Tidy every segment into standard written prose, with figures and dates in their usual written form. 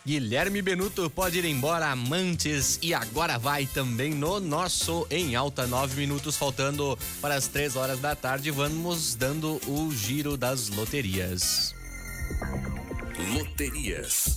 Guilherme Benuto pode ir embora, amantes, e agora vai também no nosso Em Alta. 9 minutos faltando para as 3 horas da tarde. Vamos dando o giro das loterias. Loterias.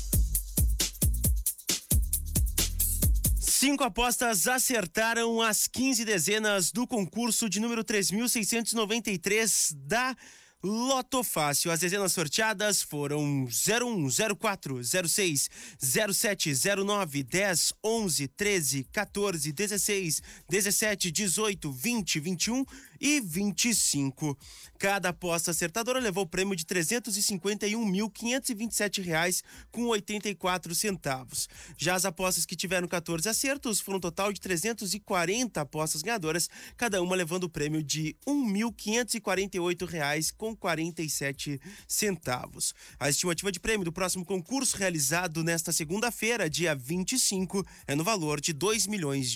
5 apostas acertaram as 15 dezenas do concurso de número 3.693 da Loto Fácil. As dezenas sorteadas foram 01, 04, 06, 07, 09, 10, 11, 13, 14, 16, 17, 18, 20, 21 e 25. Cada aposta acertadora levou o prêmio de R$ 351.527,84. Já as apostas que tiveram 14 acertos foram um total de 340 apostas ganhadoras, cada uma levando o prêmio de R$ 1.548,47. A estimativa de prêmio do próximo concurso, realizado nesta segunda-feira, dia 25, é no valor de R$ 2 milhões.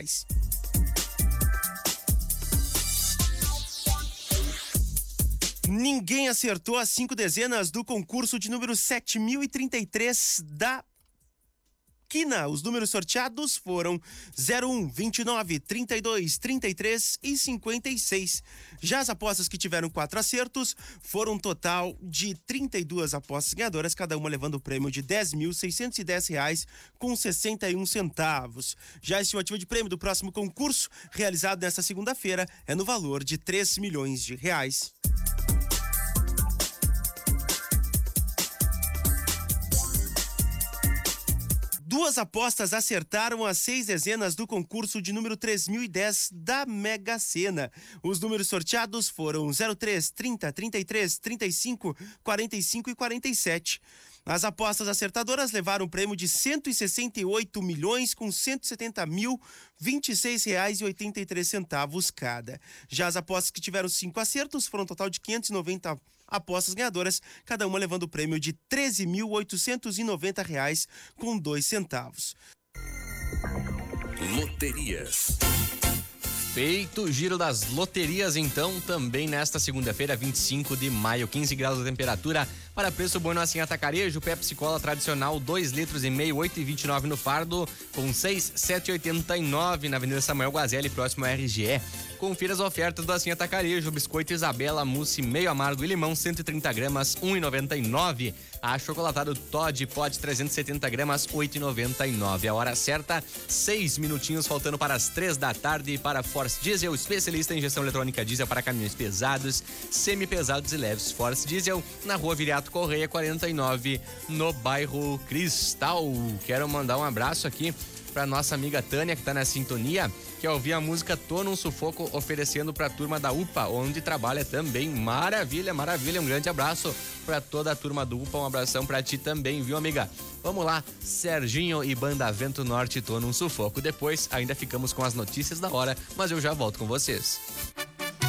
Ninguém acertou as 5 dezenas do concurso de número 7.033 da Quina. Os números sorteados foram 01, 29, 32, 33 e 56. Já as apostas que tiveram 4 acertos foram um total de 32 apostas ganhadoras, cada uma levando o prêmio de R$ 10.610,61. Já a estimativa de prêmio do próximo concurso, realizado nesta segunda-feira, é no valor de R$ 3 milhões. 2 apostas acertaram as 6 dezenas do concurso de número 3.010 da Mega Sena. Os números sorteados foram 03, 30, 33, 35, 45 e 47. As apostas acertadoras levaram um prêmio de R$ 168.170.026,83 cada. Já as apostas que tiveram 5 acertos foram um total de 590 apostas ganhadoras, cada uma levando o prêmio de R$ 13.890,02. Loterias. Feito o giro das loterias, então, também nesta segunda-feira, 25 de maio, 15 graus de temperatura. Para preço bueno assim, Atacarejo, Pepsi Cola tradicional, 2 litros e meio, 8,29 no fardo, com 6, 7,89 na Avenida Samuel Guazelli, próximo ao RGE. Confira as ofertas do Assim Atacarejo: biscoito Isabela, mousse meio amargo e limão, 130 gramas, 1,99. Achocolatado Todd, pote 370 gramas, 8,99. A hora certa, 6 minutinhos faltando para as 3 da tarde, para Force Diesel, especialista em injeção eletrônica diesel para caminhões pesados, semi-pesados e leves. Force Diesel, na rua Viriato Correia, 49, no bairro Cristal. Quero mandar um abraço aqui para nossa amiga Tânia, que tá na sintonia, que ouvir a música Tô Num Sufoco, oferecendo pra turma da UPA, onde trabalha também. Maravilha, maravilha. Um grande abraço pra toda a turma do UPA, um abração pra ti também, viu, amiga? Vamos lá, Serginho e Banda Vento Norte, Tô Num Sufoco. Depois ainda ficamos com as notícias da hora, mas eu já volto com vocês.